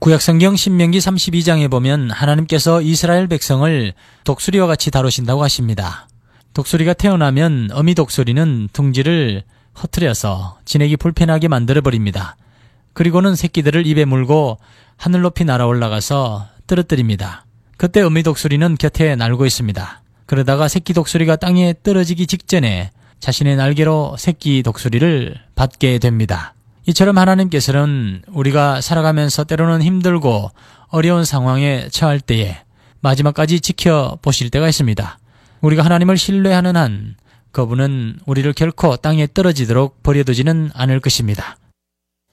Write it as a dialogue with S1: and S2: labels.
S1: 구약성경 신명기 32장에 보면 하나님께서 이스라엘 백성을 독수리와 같이 다루신다고 하십니다. 독수리가 태어나면 어미 독수리는 둥지를 허트려서 지내기 불편하게 만들어버립니다. 그리고는 새끼들을 입에 물고 하늘 높이 날아 올라가서 떨어뜨립니다. 그때 어미 독수리는 곁에 날고 있습니다. 그러다가 새끼 독수리가 땅에 떨어지기 직전에 자신의 날개로 새끼 독수리를 받게 됩니다. 이처럼 하나님께서는 우리가 살아가면서 때로는 힘들고 어려운 상황에 처할 때에 마지막까지 지켜보실 때가 있습니다. 우리가 하나님을 신뢰하는 한 그분은 우리를 결코 땅에 떨어지도록 버려두지는 않을 것입니다.